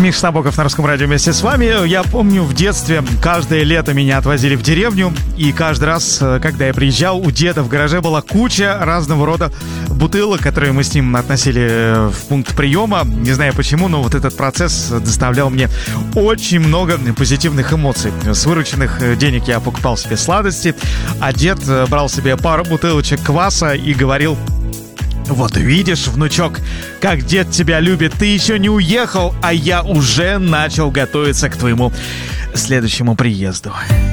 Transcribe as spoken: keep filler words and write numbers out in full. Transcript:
Миша Набоков на Русском радио вместе с вами. Я помню, в детстве каждое лето меня отвозили в деревню, и каждый раз, когда я приезжал, у деда в гараже была куча разного рода бутылок, которые мы с ним относили в пункт приема. Не знаю почему, но вот этот процесс доставлял мне очень много позитивных эмоций. С вырученных денег я покупал себе сладости, а дед брал себе пару бутылочек кваса и говорил: вот видишь, внучок, как дед тебя любит. Ты еще не уехал, а я уже начал готовиться к твоему следующему приезду.